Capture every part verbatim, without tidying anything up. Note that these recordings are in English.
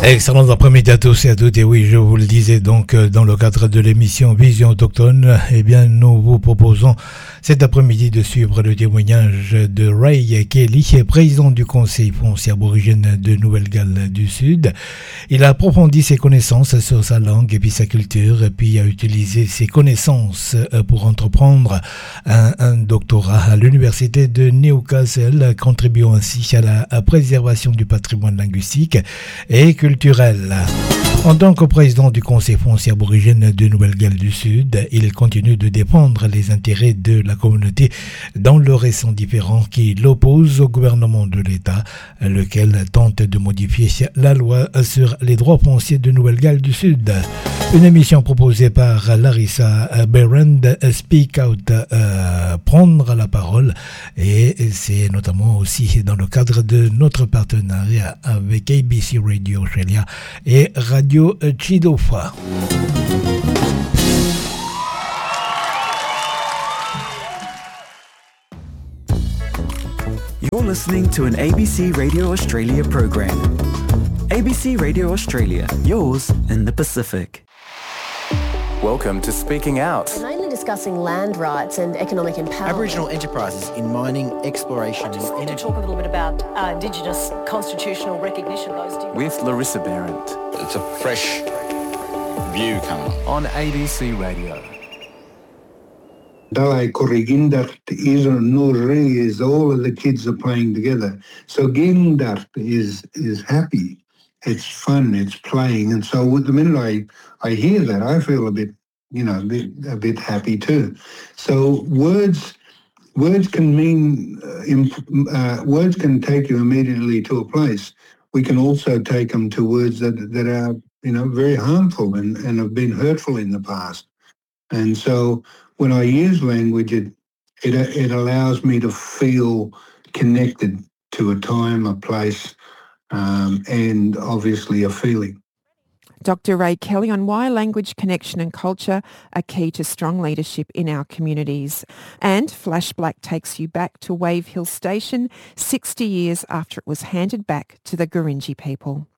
Excellent après-midi à tous et à toutes. Et oui, je vous le disais donc dans le cadre de l'émission Vision Autochtone, eh bien nous vous proposons cet après-midi de suivre le témoignage de Ray Kelly, président du Conseil foncier aborigène de Nouvelle-Galles du Sud. Il a approfondi ses connaissances sur sa langue et puis sa culture, et puis a utilisé ses connaissances pour entreprendre un, un doctorat à l'université de Newcastle, contribuant ainsi à la préservation du patrimoine linguistique et culturel. En tant que président du Conseil foncier aborigène de Nouvelle-Galles du Sud, il continue de défendre les intérêts de la communauté dans le récent différend qui l'oppose au gouvernement de l'État, lequel tente de modifier la loi sur les droits fonciers de Nouvelle-Galles du Sud. Une émission proposée par Larissa Berend, Speak Out, euh, prendre la parole, et c'est notamment aussi dans le cadre de notre partenariat avec A B C Radio Australia et Radio Chidofa. You're listening to an A B C Radio Australia program. A B C Radio Australia, yours in the Pacific. Welcome to Speaking Out. We're mainly discussing land rights and economic empowerment. Aboriginal enterprises in mining, exploration I just and wanted energy. to talk a little bit about uh, Indigenous constitutional recognition. Those With Larissa Berendt It's a fresh view coming on. on A B C Radio. Dalai Korigindart is Nuri is all of the kids are playing together. So Gindart is is happy. It's fun, it's playing. And so with the minute I, I hear that, I feel a bit, you know, a bit, a bit happy too. So words words can mean, uh, imp- uh, words can take you immediately to a place. We can also take them to words that, that are, you know, very harmful and, and have been hurtful in the past. And so when I use language, it, it it allows me to feel connected to a time, a place, um, and obviously a feeling. Doctor Ray Kelly on why language, connection and culture are key to strong leadership in our communities. And Flash Black takes you back to Wave Hill Station sixty years after it was handed back to the Gurindji people.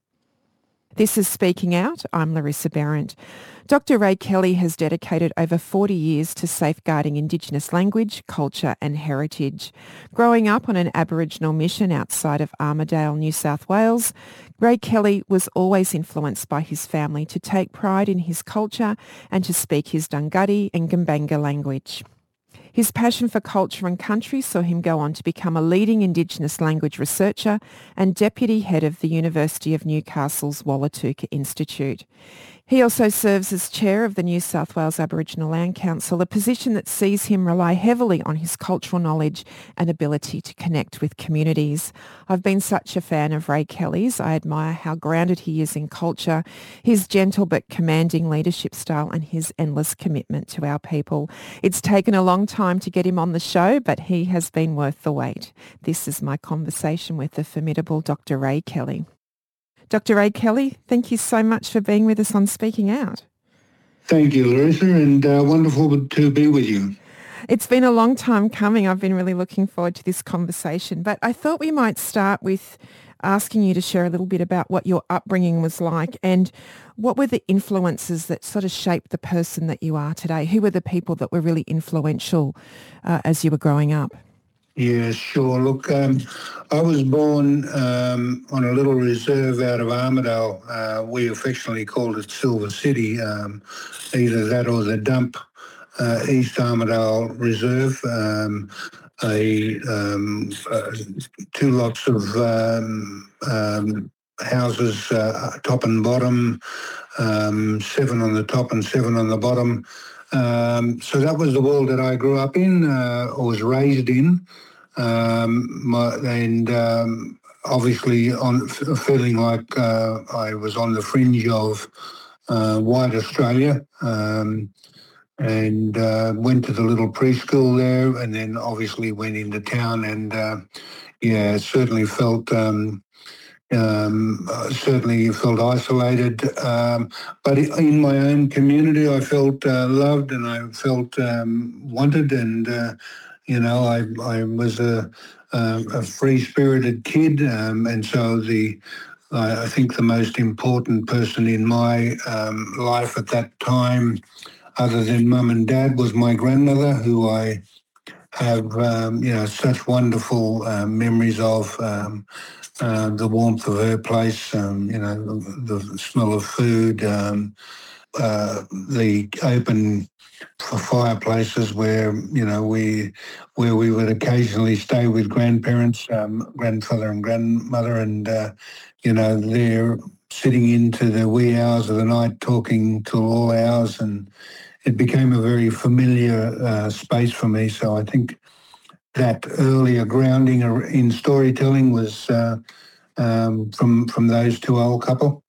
This is Speaking Out. I'm Larissa Berendt. Doctor Ray Kelly has dedicated over forty years to safeguarding Indigenous language, culture and heritage. Growing up on an Aboriginal mission outside of Armidale, New South Wales, Ray Kelly was always influenced by his family to take pride in his culture and to speak his Dunghutti and Gumbaynggirr language. His passion for culture and country saw him go on to become a leading Indigenous language researcher and deputy head of the University of Newcastle's Wallatuka Institute. He also serves as chair of the New South Wales Aboriginal Land Council, a position that sees him rely heavily on his cultural knowledge and ability to connect with communities. I've been such a fan of Ray Kelly's. I admire how grounded he is in culture, his gentle but commanding leadership style and his endless commitment to our people. It's taken a long time to get him on the show, but he has been worth the wait. This is my conversation with the formidable Doctor Ray Kelly. Doctor Ray Kelly, thank you so much for being with us on Speaking Out. Thank you, Larissa, and uh, wonderful to be with you. It's been a long time coming. I've been really looking forward to this conversation, but I thought we might start with asking you to share a little bit about what your upbringing was like and what were the influences that sort of shaped the person that you are today? Who were the people that were really influential uh, as you were growing up? Yeah, sure. Look, um, I was born um, on a little reserve out of Armidale. Uh, we affectionately called it Silver City, um, either that or the dump, uh, East Armidale Reserve. Um, a um, uh, two lots of um, um, houses, uh, top and bottom, um, seven on the top and seven on the bottom. Um, so that was the world that I grew up in, uh, or was raised in. Um, my, and um, obviously on f- feeling like uh, I was on the fringe of uh, white Australia, um, and uh, went to the little preschool there, and then obviously went into town, and uh, yeah, certainly felt um, um, uh, certainly felt isolated. Um, but in my own community, I felt uh, loved, and I felt um, wanted, and uh, You know, I I was a a, a free-spirited kid, um, and so the I, I think the most important person in my um, life at that time, other than mum and dad, was my grandmother, who I have, um, you know, such wonderful uh, memories of. Um, uh, the warmth of her place, um, you know, the, the smell of food, um, uh, the open fireplaces where, you know, we where we would occasionally stay with grandparents, um, grandfather and grandmother, and, uh, you know, they're sitting into the wee hours of the night talking till all hours, and it became a very familiar uh, space for me. So I think that earlier grounding in storytelling was uh, um, from from those two old couple.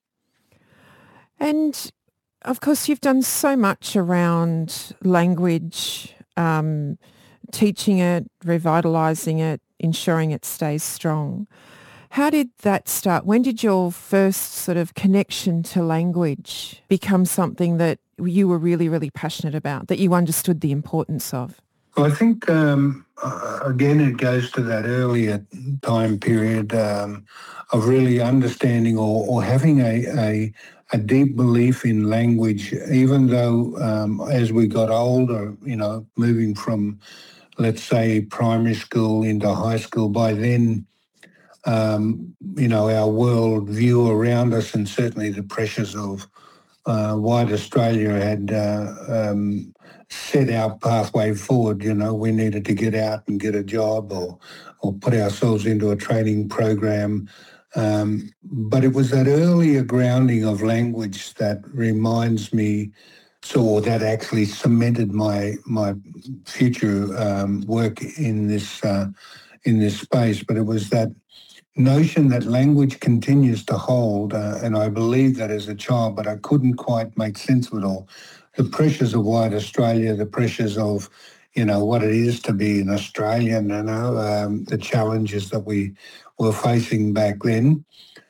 And of course, you've done so much around language, um, teaching it, revitalising it, ensuring it stays strong. How did that start? When did your first sort of connection to language become something that you were really, really passionate about, that you understood the importance of? Well, I think, um, uh, again, it goes to that earlier time period um, of really understanding or, or having a, a, a deep belief in language, even though um, as we got older, you know, moving from, let's say, primary school into high school, by then, um, you know, our world view around us and certainly the pressures of uh, White Australia had uh, um, set our pathway forward. You know, we needed to get out and get a job or or put ourselves into a training program. Um, but it was that earlier grounding of language that reminds me, so that actually cemented my my future um, work in this uh, in this space. But it was that notion that language continues to hold, uh, and I believed that as a child, but I couldn't quite make sense of it all. The pressures of White Australia, the pressures of, you know, what it is to be an Australian, you know, um, the challenges that we were facing back then.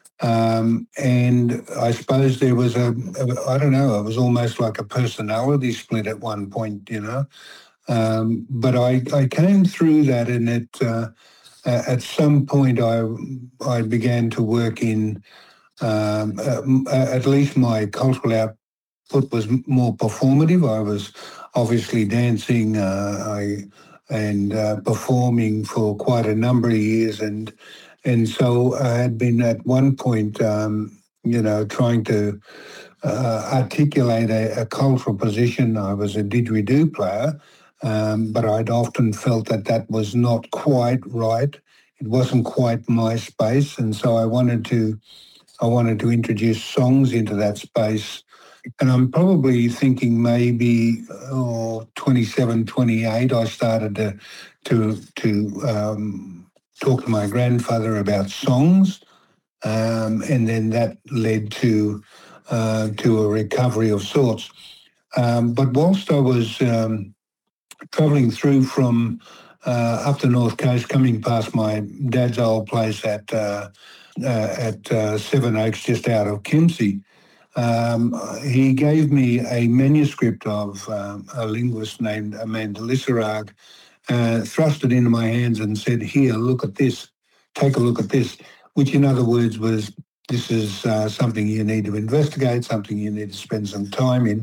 Um, and I suppose there was a, a, I don't know, it was almost like a personality split at one point, you know. Um, but I, I came through that, and it, uh, uh, at some point I, I began to work in, um, uh, at least my cultural output was more performative. I was obviously dancing uh, I, and uh, performing for quite a number of years, and and so I had been at one point, um, you know, trying to uh, articulate a, a cultural position. I was a didgeridoo player, um, but I'd often felt that that was not quite right. It wasn't quite my space, and so I wanted to, I wanted to introduce songs into that space. And I'm probably thinking maybe oh, twenty-seven, twenty-eight, I started to to to um, talk to my grandfather about songs, um, and then that led to uh, to a recovery of sorts. Um, but whilst I was um, travelling through from uh, up the North Coast, coming past my dad's old place at uh, uh, at uh, Seven Oaks, just out of Kempsey, Um, he gave me a manuscript of um, a linguist named Amanda Lissarag, uh, thrust it into my hands and said, "Here, look at this, take a look at this," which in other words was, this is uh, something you need to investigate, something you need to spend some time in.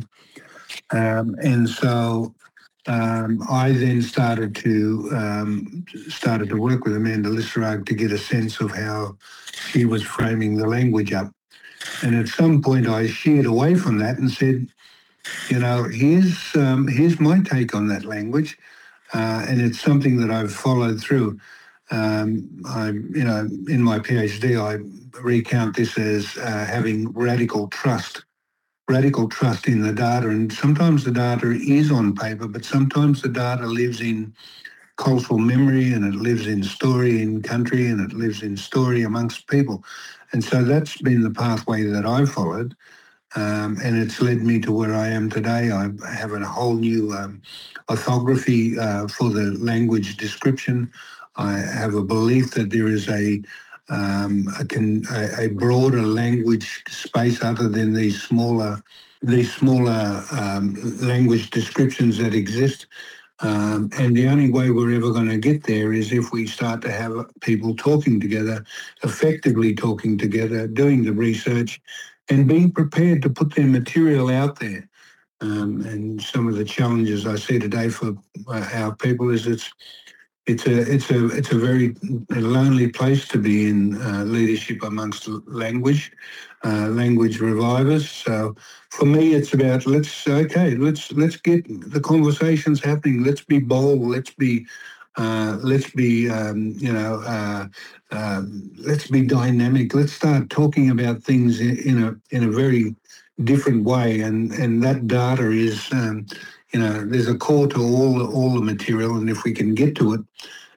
Um, and so um, I then started to um, started to work with Amanda Lissarag to get a sense of how she was framing the language up. And at some point I sheered away from that and said, you know, here's um, here's my take on that language, uh, and it's something that I've followed through. Um, I, you know, in my PhD, I recount this as uh, having radical trust, radical trust in the data. And sometimes the data is on paper, but sometimes the data lives in cultural memory, and it lives in story in country, and it lives in story amongst people. And so that's been the pathway that I've followed, um, and it's led me to where I am today. I have a whole new um, orthography uh, for the language description. I have a belief that there is a um, a, can, a, a broader language space other than these smaller these smaller um, language descriptions that exist. Um, and the only way we're ever going to get there is if we start to have people talking together, effectively talking together, doing the research, and being prepared to put their material out there. Um, and some of the challenges I see today for uh, our people is it's it's a it's a it's a very lonely place to be in uh, leadership amongst language uh, language revivers. So for me, it's about let's okay let's let's get the conversations happening. Let's be bold. Let's be uh, let's be um, you know uh, uh, let's be dynamic. Let's start talking about things in, in a in a very different way, and and that data is um, you know there's a core to all all the material, and if we can get to it,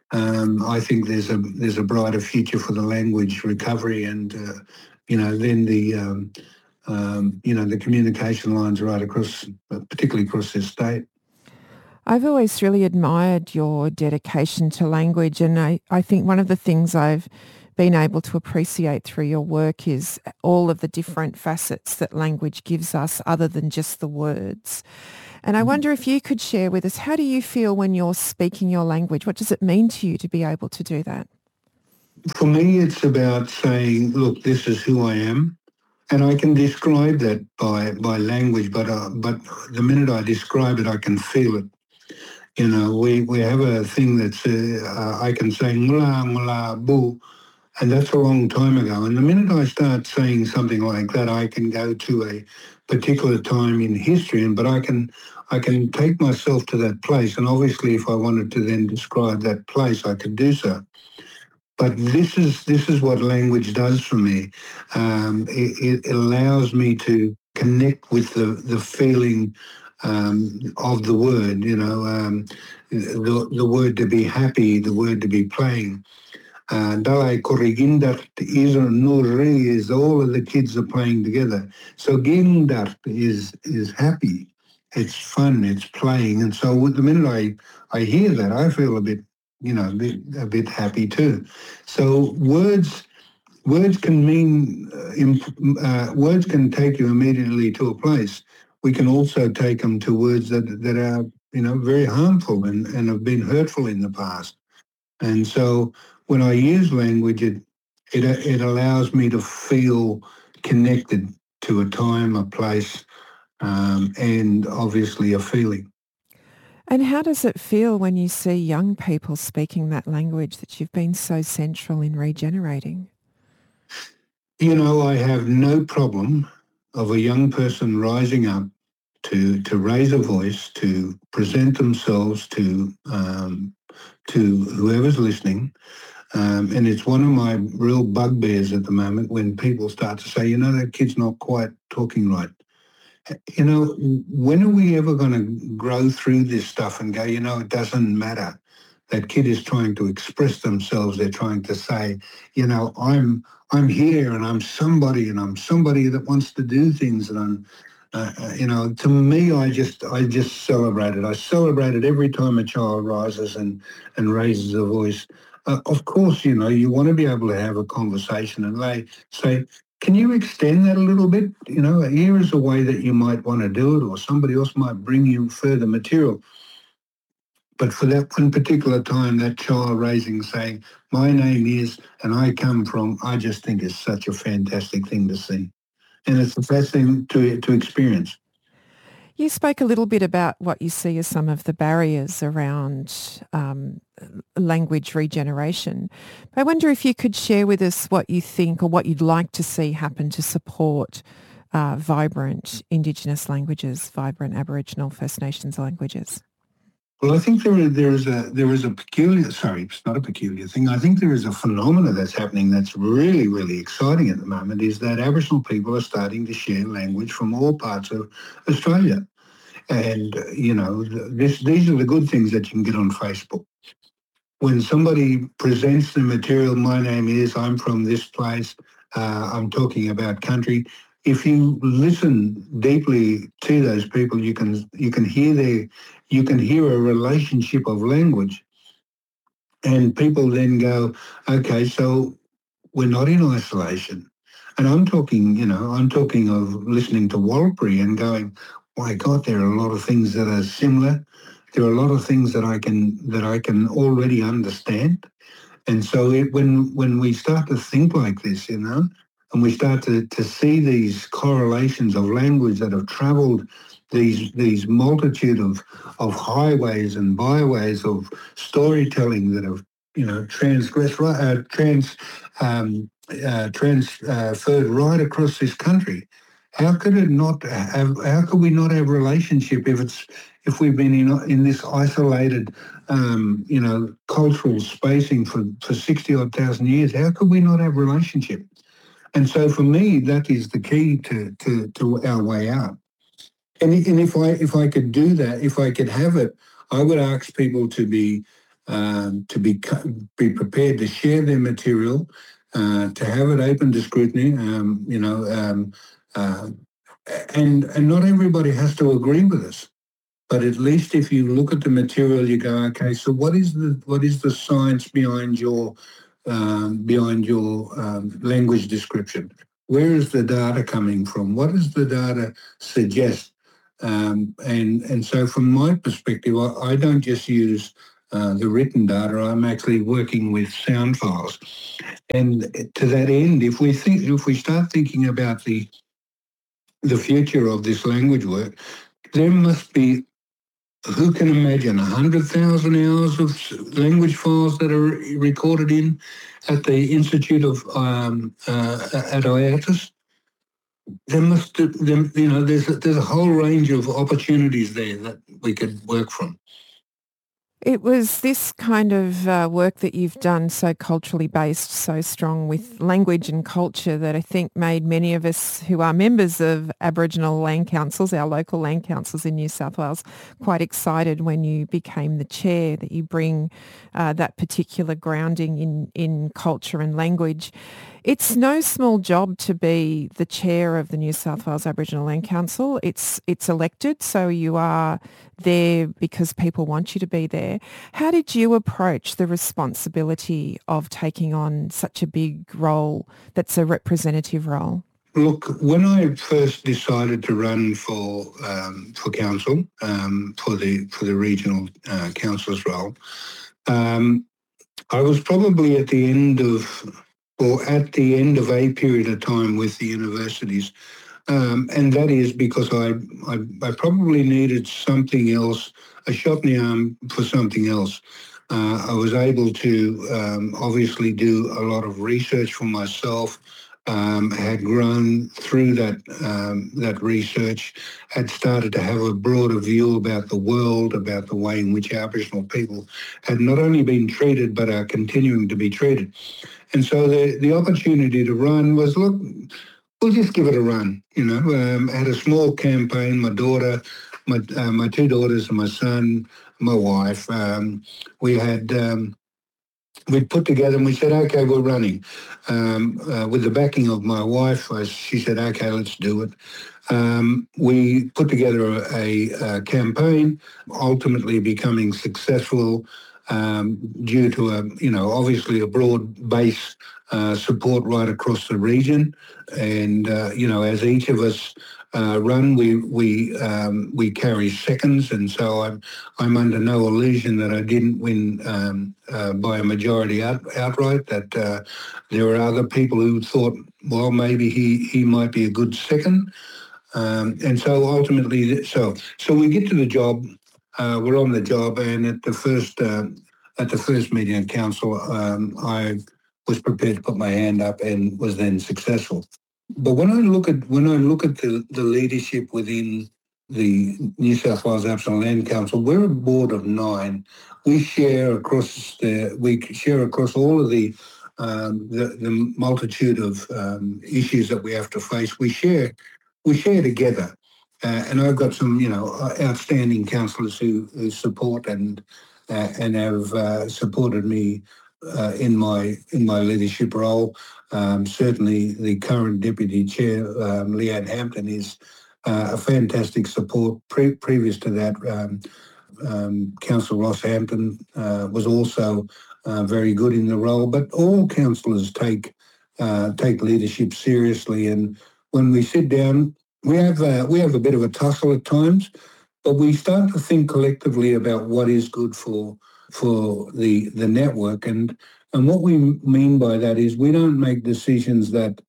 um, I think there's a there's a brighter future for the language recovery, and uh, you know then the um, um, you know the communication lines right across, particularly across this state. I've always really admired your dedication to language, and I, I think one of the things I've been able to appreciate through your work is all of the different facets that language gives us other than just the words. And I wonder if you could share with us, how do you feel when you're speaking your language? What does it mean to you to be able to do that? For me, it's about saying, look, this is who I am. And I can describe that by, by language, but uh, but the minute I describe it, I can feel it. You know, we, we have a thing that's, uh, I can say, mula, mula, boo, and that's a long time ago. And the minute I start saying something like that, I can go to a particular time in history, and but I can I can take myself to that place. And obviously, if I wanted to then describe that place, I could do so. But this is this is what language does for me. Um, it, it allows me to connect with the the feeling um, of the word. You know, um, the the word to be happy, the word to be playing. Dalai Korigindart is Nuri is all of the kids are playing together. So Gindart is is happy. It's fun. It's playing. And so with the minute I I hear that, I feel a bit, you know, a bit, a bit happy too. So words words can mean uh, imp, uh, words can take you immediately to a place. We can also take them to words that that are, you know, very harmful and, and have been hurtful in the past. And so when I use language, it, it it allows me to feel connected to a time, a place, um, and obviously a feeling. And how does it feel when you see young people speaking that language that you've been so central in regenerating? You know, I have no problem of a young person rising up to to raise a voice, to present themselves to um, to whoever's listening. Um, and it's one of my real bugbears at the moment when people start to say, you know, that kid's not quite talking right. You know, when are we ever going to grow through this stuff and go, you know, it doesn't matter. That kid is trying to express themselves. They're trying to say, you know, I'm I'm here and I'm somebody and I'm somebody that wants to do things. And I'm, uh, you know, to me, I just I just celebrate it. I celebrate it every time a child rises and, and raises a voice. Uh, of course, you know, you want to be able to have a conversation and they say, can you extend that a little bit? You know, here is a way that you might want to do it, or somebody else might bring you further material. But for that one particular time, that child raising, saying, my name is, and I come from, I just think is such a fantastic thing to see. And it's the best thing to, to experience. You spoke a little bit about what you see as some of the barriers around um, language regeneration. I wonder if you could share with us what you think or what you'd like to see happen to support uh, vibrant Indigenous languages, vibrant Aboriginal First Nations languages. Well, I think there is, there is a there is a peculiar, sorry, it's not a peculiar thing. I think there is a phenomena that's happening that's really, really exciting at the moment, is that Aboriginal people are starting to share language from all parts of Australia. And, you know, this, these are the good things that you can get on Facebook. When somebody presents the material, my name is, I'm from this place, uh, I'm talking about country. If you listen deeply to those people, you can you can hear their you can hear a relationship of language, and people then go, okay, so we're not in isolation. And I'm talking, you know, I'm talking of listening to Warlpiri and going, my God, there are a lot of things that are similar. there are a lot of things that I can that I can already understand. And so it, when when we start to think like this, you know, and we start to, to see these correlations of language that have travelled these these multitude of of highways and byways of storytelling that have, you know, transgressed right, uh, trans um, uh, transferred right across this country. How could it not have? How could we not have relationship if it's if we've been in in this isolated, um, you know, cultural spacing for for sixty odd thousand years? How could we not have relationship? And so, for me, that is the key to to, to our way out. And and if I if I could do that, if I could have it, I would ask people to be um, to be be prepared to share their material, uh, to have it open to scrutiny. Um, you know. Um, Uh, and and not everybody has to agree with us, but at least if you look at the material, you go, okay, so what is the what is the science behind your um, behind your um, language description? Where is the data coming from? What does the data suggest? Um, and and so from my perspective, I, I don't just use uh, the written data. I'm actually working with sound files, and to that end, if we think if we start thinking about the the future of this language work, there must be, who can imagine, one hundred thousand hours of language files that are recorded in at the Institute of, um, uh, at I A T S? There must, there, you know, there's a, there's a whole range of opportunities there that we could work from. It was this kind of uh, work that you've done, so culturally based, so strong with language and culture, that I think made many of us who are members of Aboriginal land councils, our local land councils in New South Wales, quite excited when you became the chair, that you bring uh, that particular grounding in, in culture and language. It's no small job to be the chair of the New South Wales Aboriginal Land Council. It's it's elected, so you are there because people want you to be there. How did you approach the responsibility of taking on such a big role that's a representative role? Look, when I first decided to run for um, for council, um, for the for the regional uh, council's role, um, I was probably at the end of or at the end of a period of time with the universities. Um, and that is because I, I I probably needed something else, a shot in the arm for something else. Uh, I was able to um, obviously do a lot of research for myself, um, had grown through that um, that research, had started to have a broader view about the world, about the way in which Aboriginal people had not only been treated but are continuing to be treated. And so the, the opportunity to run was, look, we'll just give it a run, you know. Um, I had a small campaign, my daughter, my uh, my two daughters and my son, my wife. Um, we had, um, we put together and we said, okay, we're running. Um, uh, with the backing of my wife, I, she said, okay, let's do it. Um, we put together a, a campaign, ultimately becoming successful, Um, due to a, you know, obviously a broad base uh, support right across the region, and uh, you know, as each of us uh, run, we we um, we carry seconds, and so I'm I'm under no illusion that I didn't win um, uh, by a majority out, outright. That uh, there were other people who thought, well, maybe he he might be a good second, um, and so ultimately, so so we get to the job. Uh, we're on the job, and at the first uh, at the first meeting of council, um, I was prepared to put my hand up and was then successful. But when I look at when I look at the, the leadership within the New South Wales Aboriginal Land Council, we're a board of nine. We share across the we share across all of the um, the, the multitude of um, issues that we have to face. We share we share together. Uh, and I've got some, you know, outstanding councillors who, who support and uh, and have uh, supported me uh, in my in my leadership role. Um, certainly, the current deputy chair, um, Leanne Hampton, is uh, a fantastic support. Pre- previous to that, um, um, Councillor Ross Hampton uh, was also uh, very good in the role. But all councillors take uh, take leadership seriously, and when we sit down, we have uh, we have a bit of a tussle at times. but we start to think collectively about what is good for for the the network, and and what we mean by that is we don't make decisions that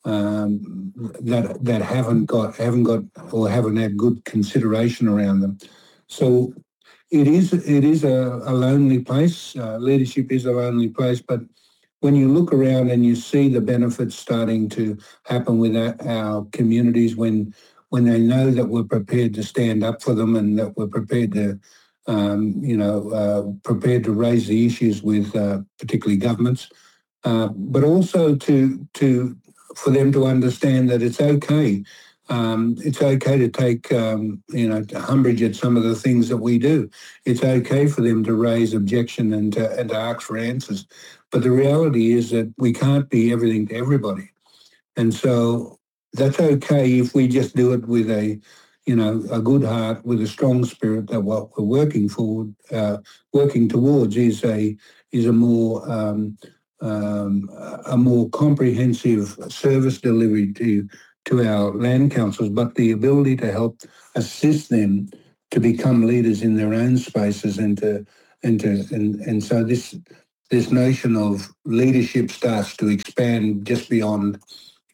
um, that that haven't got haven't got or haven't had good consideration around them. So it is it is a, a lonely place. Uh, leadership is a lonely place, but when you look around and you see the benefits starting to happen with our, our communities, when when they know that we're prepared to stand up for them and that we're prepared to, um, you know, uh, prepared to raise the issues with uh, particularly governments, uh, but also to to for them to understand that it's okay. Um, it's okay to take, um, you know, umbrage at some of the things that we do. It's okay for them to raise objection and to, and to ask for answers. But the reality is that we can't be everything to everybody. And so that's okay if we just do it with a, you know, a good heart, with a strong spirit, that what we're working forward, uh, working towards is a is a more um, um, a more comprehensive service delivery to to our land councils, but the ability to help assist them to become leaders in their own spaces and to and to and, and so this this notion of leadership starts to expand just beyond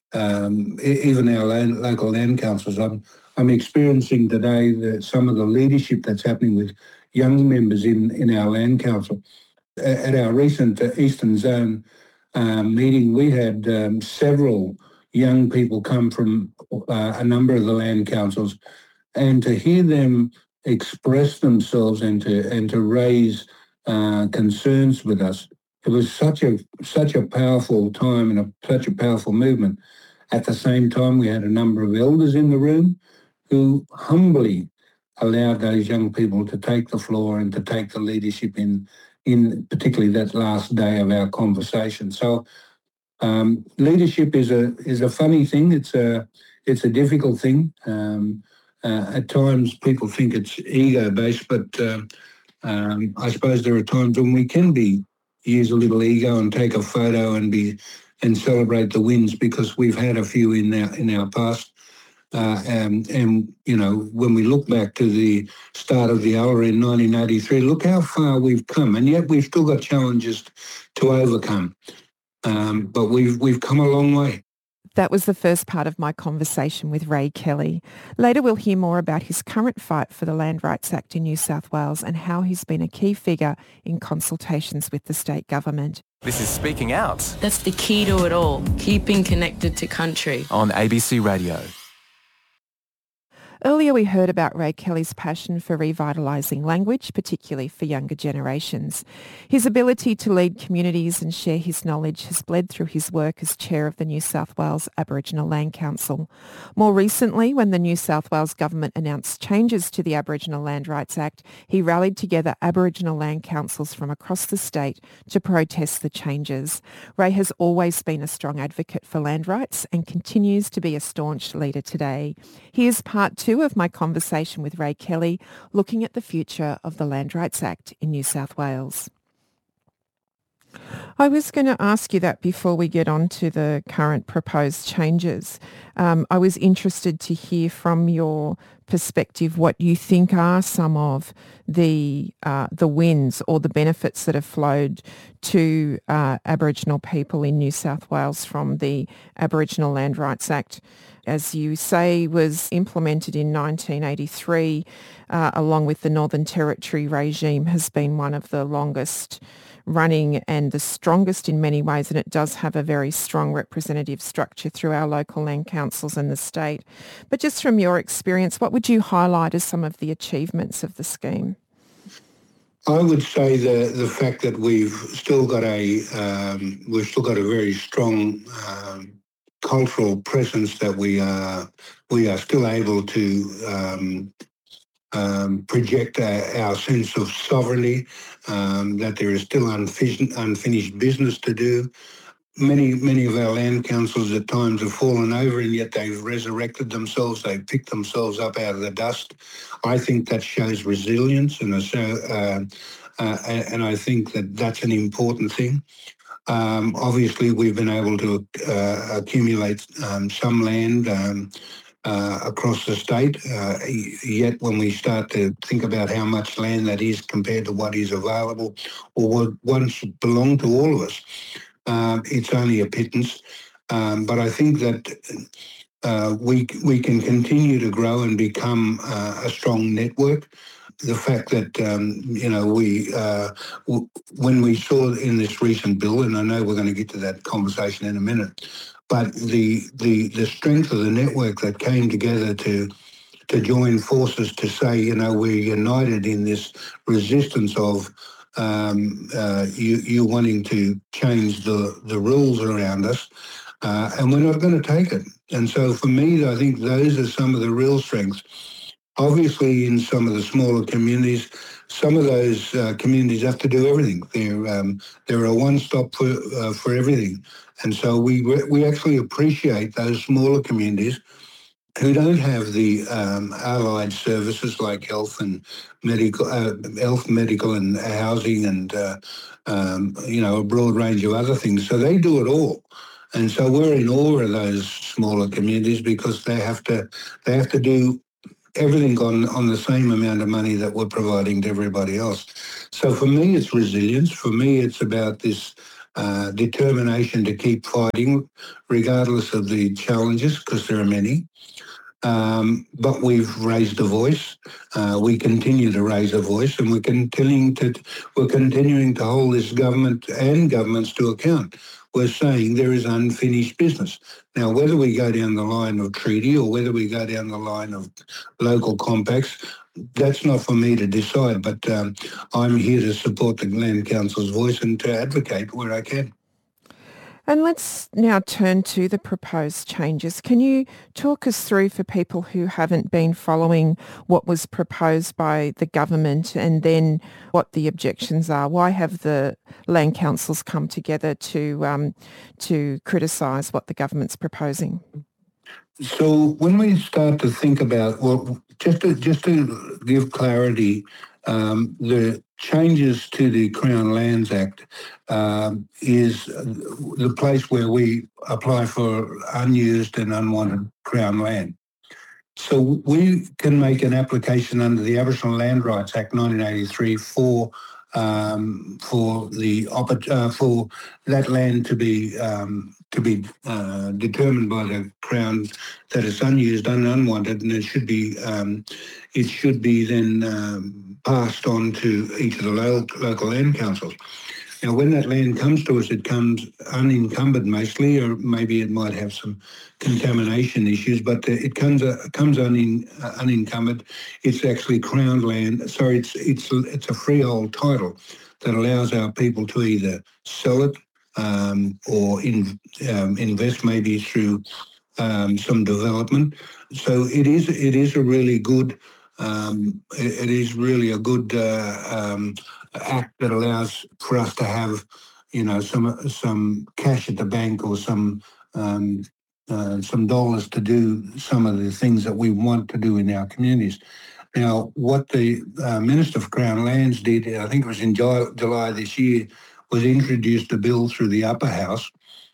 um, even our land, local land councils. I'm I'm experiencing today that some of the leadership that's happening with young members in, in our land council. At our recent Eastern Zone um, meeting, we had um, several young people come from uh, a number of the land councils, and to hear them express themselves and to and to raise uh, concerns with us, it was such a such a powerful time and a, such a powerful movement. At the same time, we had a number of elders in the room who humbly allowed those young people to take the floor and to take the leadership in in particularly that last day of our conversation. So. Um, leadership is a is a funny thing. It's a it's a difficult thing. Um, uh, at times, people think it's ego based, but uh, um, I suppose there are times when we can be use a little ego and take a photo and be and celebrate the wins, because we've had a few in our in our past. Uh, and, and you know, when we look back to the start of the A L R A in nineteen eighty-three, look how far we've come, and yet we've still got challenges to overcome. Um, but we've we've come a long way. That was the first part of my conversation with Ray Kelly. Later we'll hear more about his current fight for the Land Rights Act in New South Wales and how he's been a key figure in consultations with the state government. This is Speaking Out. That's the key to it all, keeping connected to country. On A B C Radio. Earlier we heard about Ray Kelly's passion for revitalising language, particularly for younger generations. His ability to lead communities and share his knowledge has bled through his work as chair of the New South Wales Aboriginal Land Council. More recently, when the New South Wales government announced changes to the Aboriginal Land Rights Act, he rallied together Aboriginal land councils from across the state to protest the changes. Ray has always been a strong advocate for land rights and continues to be a staunch leader today. Here's part two of my conversation with Ray Kelly, looking at the future of the Land Rights Act in New South Wales. I was going to ask you that before we get on to the current proposed changes. Um, I was interested to hear from your perspective what you think are some of the uh, the wins or the benefits that have flowed to uh, Aboriginal people in New South Wales from the Aboriginal Land Rights Act. As you say, was implemented in nineteen eighty-three, uh, along with the Northern Territory regime, has been one of the longest running and the strongest in many ways, and it does have a very strong representative structure through our local land councils in the state. But just from your experience, what would you highlight as some of the achievements of the scheme? I would say the the fact that we've still got a um, we've still got a very strong um, cultural presence, that we are we are still able to um, um, project our, our sense of sovereignty, um, that there is still unfinished, unfinished business to do. Many many of our land councils at times have fallen over, and yet they've resurrected themselves. They've picked themselves up out of the dust. I think that shows resilience, and so uh, uh, and I think that that's an important thing. Um, obviously, we've been able to uh, accumulate um, some land, um, uh, across the state. Uh, yet when we start to think about how much land that is compared to what is available or what once belonged to all of us, uh, it's only a pittance. Um, but I think that uh, we we can continue to grow and become uh, a strong network. The fact that, um, you know, we, uh, w- when we saw in this recent bill, and I know we're going to get to that conversation in a minute, but the the the strength of the network that came together to to join forces to say, you know, we're united in this resistance of um, uh, you, you wanting to change the, the rules around us, uh, and we're not going to take it. And so for me, I think those are some of the real strengths. Obviously, in some of the smaller communities, some of those uh, communities have to do everything. They're um, they're a one-stop for uh, for everything, and so we we actually appreciate those smaller communities who don't have the um, allied services like health and medical, uh, health, medical, and housing, and uh, um, you know, a broad range of other things. So they do it all. And so we're in awe of those smaller communities because they have to they have to do everything on, on the same amount of money that we're providing to everybody else. So for me, it's resilience. For me, it's about this uh, determination to keep fighting, regardless of the challenges, because there are many. Um, but we've raised a voice. Uh, we continue to raise a voice, and we're continuing to we're continuing to hold this government and governments to account. We're saying there is unfinished business. Now, whether we go down the line of treaty or whether we go down the line of local compacts, that's not for me to decide. But um, I'm here to support the Land Council's voice and to advocate where I can. And let's now turn to the proposed changes. Can you talk us through, for people who haven't been following what was proposed by the government, and then what the objections are? Why have the land councils come together to um, to criticise what the government's proposing? So when we start to think about, well, just to, just to give clarity, um, the changes to the Crown Lands Act um, is the place where we apply for unused and unwanted Crown land. So we can make an application under the Aboriginal Land Rights Act nineteen eighty-three for um, for the uh, for that land to be um, to be uh, determined by the Crown that it's unused and unwanted, and it should be um, it should be then um, passed on to each of the lo- local land councils. Now, when that land comes to us, it comes unencumbered mostly, or maybe it might have some contamination issues, but it comes uh, comes unen, uh, unencumbered. It's actually Crown land. Sorry, it's it's it's a freehold title that allows our people to either sell it um, or in, um, invest maybe through um, some development. So it is it is a really good. Um, it, it is really a good. Uh, um, act that allows for us to have, you know, some some cash at the bank or some um, uh, some dollars to do some of the things that we want to do in our communities. Now, what the uh, Minister for Crown Lands did, I think it was in July this year, was introduced a bill through the upper house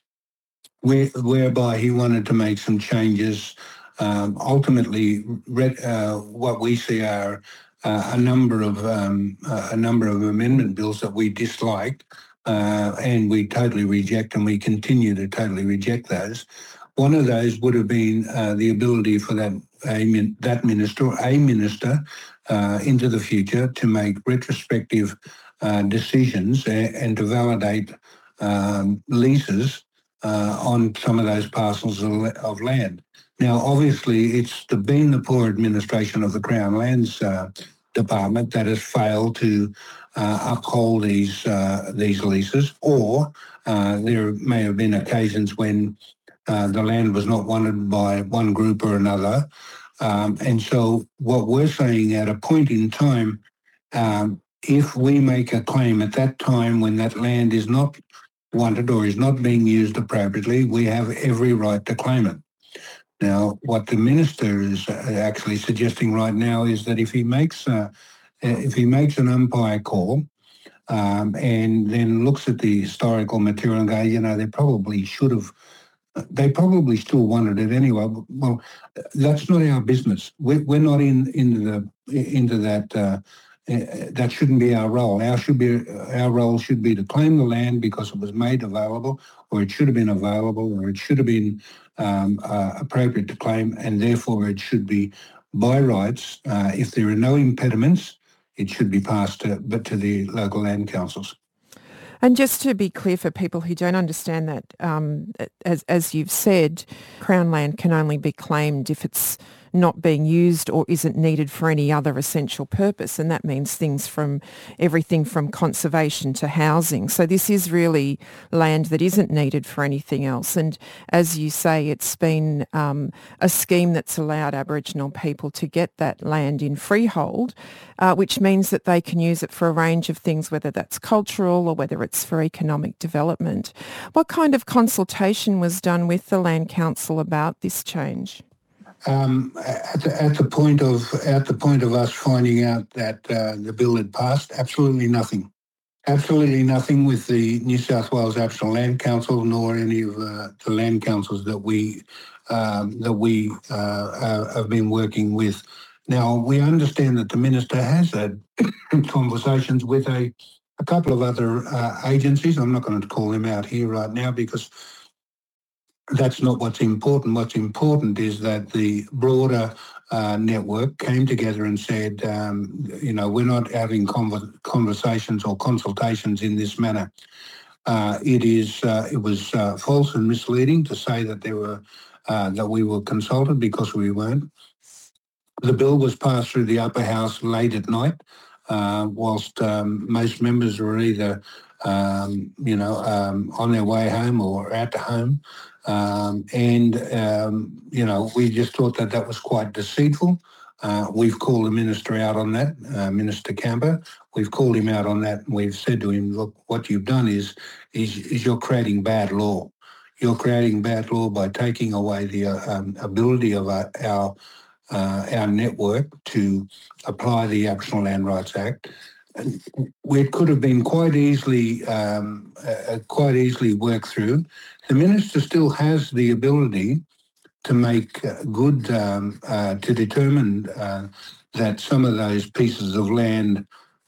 where, whereby he wanted to make some changes. Um, ultimately, uh, what we see are Uh, a number of um, uh, a number of amendment bills that we disliked, uh, and we totally reject, and we continue to totally reject those. One of those would have been uh, the ability for that a, that minister, or a minister, uh, into the future to make retrospective uh, decisions and, and to validate um, leases uh, on some of those parcels of, of land. Now, obviously, it's the, been the poor administration of the Crown Lands uh, Department that has failed to uh, uphold these uh, these leases, or uh, there may have been occasions when uh, the land was not wanted by one group or another. Um, and so what we're saying, at a point in time, um, if we make a claim at that time when that land is not wanted or is not being used appropriately, we have every right to claim it. Now, what the minister is actually suggesting right now is that if he makes uh, if he makes an umpire call um, and then looks at the historical material and goes, you know, they probably should have They probably still wanted it anyway. Well, that's not our business. We're, we're not in into the into that. Uh, that shouldn't be our role. Our should be our role should be to claim the land because it was made available, or it should have been available, or it should have been um, uh, appropriate to claim, and therefore it should be by rights. Uh, if there are no impediments, it should be passed to, but to the local land councils. And just to be clear for people who don't understand that, um, as, as you've said, Crown land can only be claimed if it's not being used or isn't needed for any other essential purpose. And that means things from everything from conservation to housing. So this is really land that isn't needed for anything else. And as you say, it's been um, a scheme that's allowed Aboriginal people to get that land in freehold, uh, which means that they can use it for a range of things, whether that's cultural or whether it's for economic development. What kind of consultation was done with the Land Council about this change? Um, at, the, at the point of at the point of us finding out that uh, the bill had passed, absolutely nothing, absolutely nothing with the New South Wales Aboriginal Land Council, nor any of uh, the land councils that we um, that we uh, uh, have been working with. Now we understand that the minister has had conversations with a a couple of other uh, agencies. I'm not going to call them out here right now because that's not what's important. What's important is that the broader uh, network came together and said, um, you know, we're not having conver- conversations or consultations in this manner. Uh, it is. Uh, it was uh, false and misleading to say that there were uh, that we were consulted, because we weren't. The bill was passed through the upper house late at night, uh, whilst um, most members were either, um, you know, um, on their way home or at home. Um, and, um, you know, we just thought that that was quite deceitful. Uh, we've called the minister out on that, uh, Minister Camper. We've called him out on that, and we've said to him, look, what you've done is, is, is you're creating bad law. You're creating bad law by taking away the uh, um, ability of our, our, uh, our network to apply the Aboriginal Land Rights Act. It could have been quite easily, um, uh, quite easily worked through. The minister still has the ability to make uh, good, um, uh, to determine uh, that some of those pieces of land,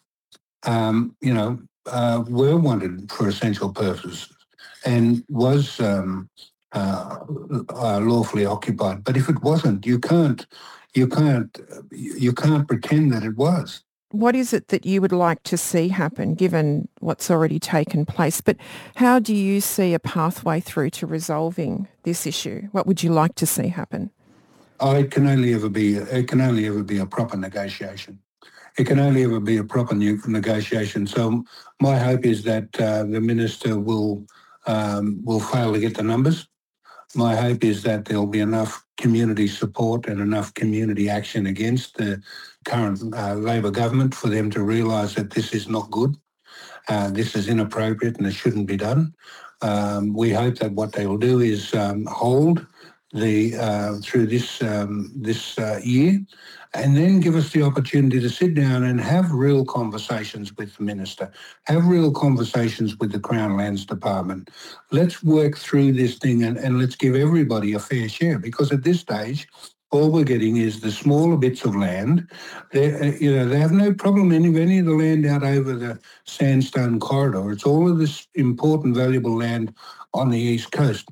um, you know, uh, were wanted for essential purposes and was um, uh, uh, lawfully occupied. But if it wasn't, you can't, you can't, you can't pretend that it was. What is it that you would like to see happen, given what's already taken place? But how do you see a pathway through to resolving this issue? What would you like to see happen? Oh, it can only ever be. It can only ever be a proper negotiation. It can only ever be a proper negotiation. So my hope is that uh, the minister will um, will fail to get the numbers. My hope is that there'll be enough community support and enough community action against the current uh, Labor government for them to realise that this is not good, uh, this is inappropriate and it shouldn't be done. Um, we hope that what they will do is um, hold the uh, through this um, this uh, year, and then give us the opportunity to sit down and have real conversations with the minister, have real conversations with the Crown Lands Department. Let's work through this thing and, and let's give everybody a fair share, because at this stage, all we're getting is the smaller bits of land. They, you know, they have no problem in any of the land out over the Sandstone Corridor. It's all of this important, valuable land on the East Coast.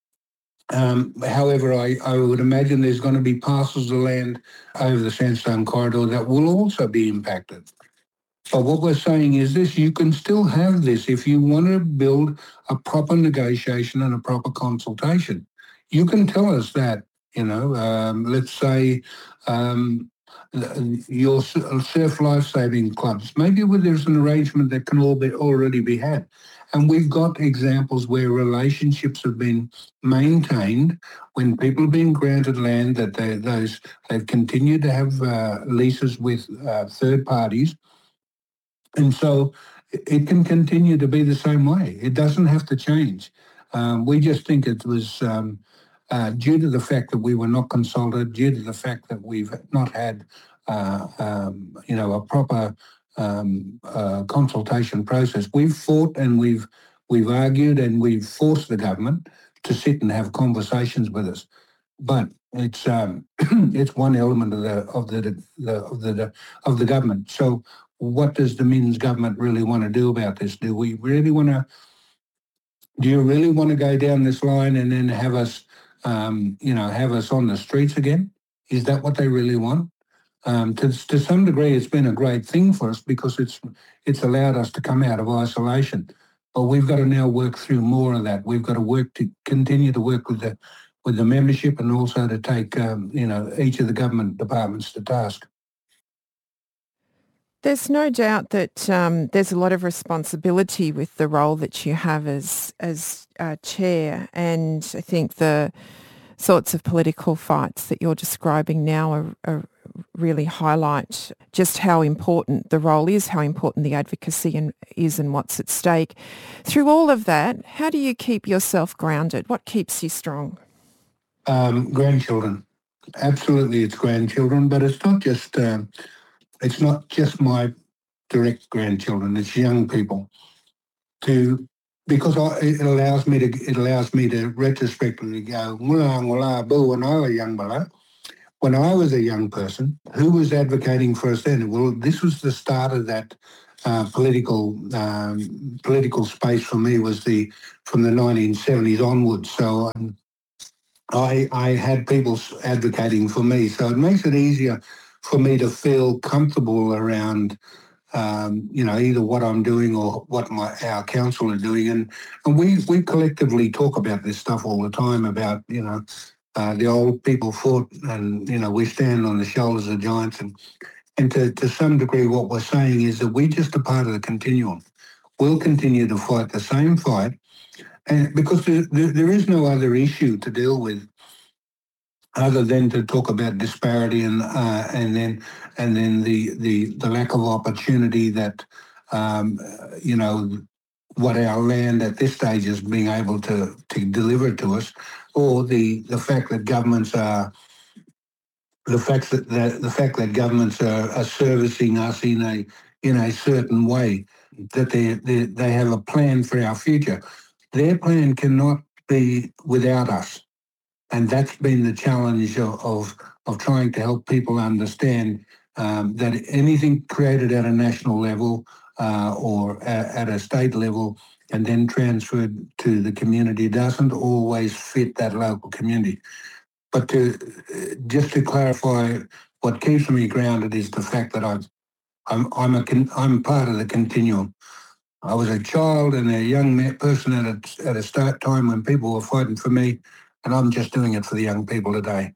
Um, however, I, I would imagine there's going to be parcels of land over the Sandstone Corridor that will also be impacted. But what we're saying is this: you can still have this if you want to build a proper negotiation and a proper consultation. You can tell us that, you know, um, let's say um, your surf lifesaving clubs, maybe there's an arrangement that can all be already be had. And we've got examples where relationships have been maintained when people have been granted land, that they, those they've continued to have uh, leases with uh, third parties. And so it can continue to be the same way. It doesn't have to change. Um, we just think it was um, uh, due to the fact that we were not consulted, due to the fact that we've not had, uh, um, you know, a proper Um, uh, consultation process. We've fought and we've we've argued and we've forced the government to sit and have conversations with us. But it's um, it's one element of the of the, the of the of the government. So what does the Minns government really want to do about this? Do we really want to? Do you really want to go down this line and then have us, um, you know, have us on the streets again? Is that what they really want? Um, to, to some degree, it's been a great thing for us because it's it's allowed us to come out of isolation. But we've got to now work through more of that. We've got to work to continue to work with the with the membership and also to take, um, you know, each of the government departments to task. There's no doubt that um, there's a lot of responsibility with the role that you have as as uh, chair, and I think the sorts of political fights that you're describing now are, are really highlight just how important the role is, how important the advocacy and, is and what's at stake. Through all of that, how do you keep yourself grounded? What keeps you strong? Um, grandchildren. Absolutely, it's grandchildren, but it's not just um, it's not just my direct grandchildren. It's young people. To because I, it allows me to it allows me to retrospectively go, "Wula wula boo," when I was a young fella. When I was a young person, who was advocating for us then? Well, this was the start of that uh, political um, political space for me. Was the from the nineteen seventies onwards. So um, I I had people advocating for me. So it makes it easier for me to feel comfortable around, um, you know, either what I'm doing or what my our council are doing. And and we we collectively talk about this stuff all the time about, you know. Uh, the old people fought, and you know we stand on the shoulders of giants, and and to, to some degree, what we're saying is that we're just a part of the continuum. We'll continue to fight the same fight, and because there, there, there is no other issue to deal with other than to talk about disparity and uh, and then and then the, the the lack of opportunity that um, you know what our land at this stage is being able to to deliver to us. Or the, the fact that governments are the fact that the, the fact that governments are, are servicing us in a in a certain way, that they, they they have a plan for our future. Their plan cannot be without us, and that's been the challenge of of, of trying to help people understand um, that anything created at a national level uh, or at, at a state level and then transferred to the community doesn't always fit that local community. But to just to clarify, what keeps me grounded is the fact that I've, I'm I'm a I'm part of the continuum. I was a child and a young person at a at a start time when people were fighting for me, and I'm just doing it for the young people today.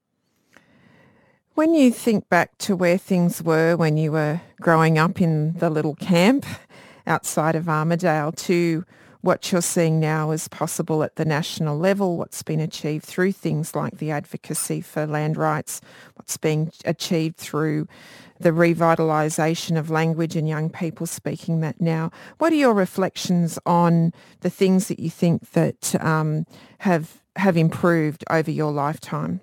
When you think back to where things were when you were growing up in the little camp outside of Armidale to what you're seeing now is possible at the national level, what's been achieved through things like the advocacy for land rights, what's being achieved through the revitalisation of language and young people speaking that now. What are your reflections on the things that you think that um, have have improved over your lifetime?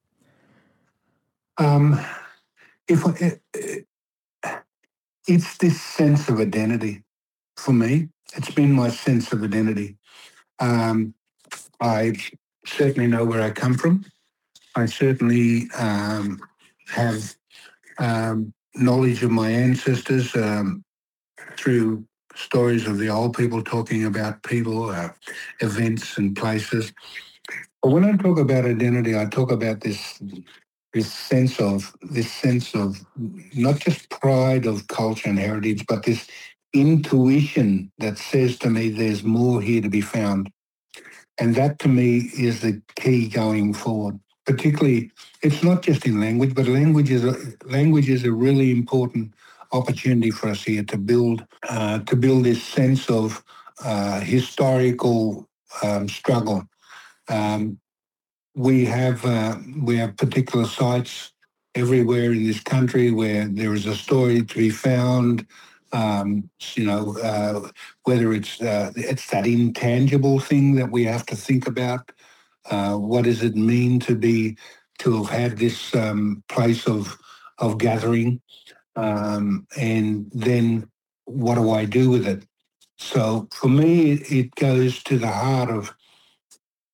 Um, if it, it, it's this sense of identity for me. It's been my sense of identity. Um, I certainly know where I come from. I certainly um, have um, knowledge of my ancestors um, through stories of the old people talking about people, uh, events and places. But when I talk about identity, I talk about this this sense of this sense of not just pride of culture and heritage, but this intuition that says to me there's more here to be found. And that to me is the key going forward. Particularly, it's not just in language, but language is a, language is a really important opportunity for us here to build uh, to build this sense of uh, historical um, struggle. Um, we have uh, we have particular sites everywhere in this country where there is a story to be found. Um, you know, uh, whether it's uh, it's that intangible thing that we have to think about. Uh, what does it mean to be to have had this um, place of of gathering, um, and then what do I do with it? So for me, it goes to the heart of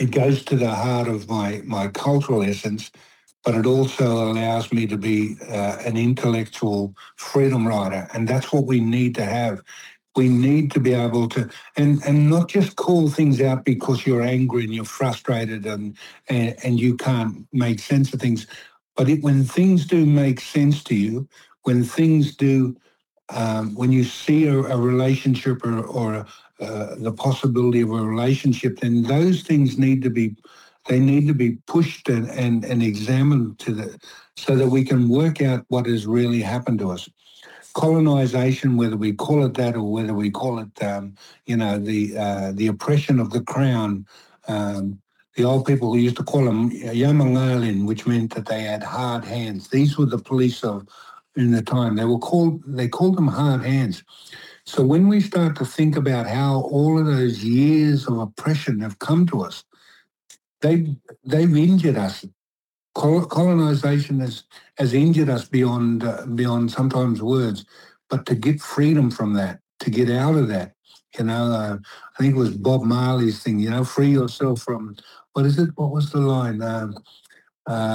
it goes to the heart of my, my cultural essence, but it also allows me to be uh, an intellectual freedom rider. And that's what we need to have. We need to be able to, and, and not just call things out because you're angry and you're frustrated and, and, and you can't make sense of things. But it, when things do make sense to you, when things do, um, when you see a, a relationship or, or a, uh, the possibility of a relationship, then those things need to be, they need to be pushed and, and, and examined to the, so that we can work out what has really happened to us. Colonisation, whether we call it that or whether we call it, um, you know, the uh, the oppression of the crown. Um, the old people used to call them yamangalin, which meant that they had hard hands. These were the police of in the time. They were called they called them hard hands. So when we start to think about how all of those years of oppression have come to us, they they've injured us. Colonisation has, has injured us beyond uh, beyond sometimes words, but to get freedom from that, to get out of that, you know, uh, I think it was Bob Marley's thing, you know, free yourself from, what is it? What was the line? Um, uh,